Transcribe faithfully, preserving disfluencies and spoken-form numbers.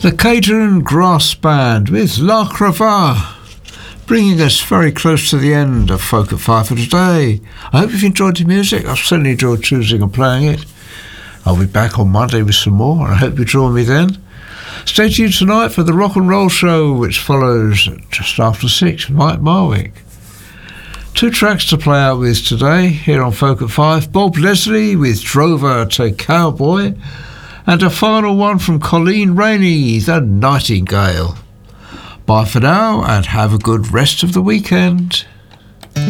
The Caterham Grass Band with La Cravache, bringing us very close to the end of Folk at Five for today. I hope you've enjoyed the music. I've certainly enjoyed choosing and playing it. I'll be back on Monday with some more, and I hope you join me then. Stay tuned tonight for the Rock and Roll Show, which follows just after six, Mike Marwick. Two tracks to play out with today here on Folk at Five. Bob Leslie with Drover to Cowboy, and a final one from Colleen Rainey, The Nightingale. Bye for now, and have a good rest of the weekend.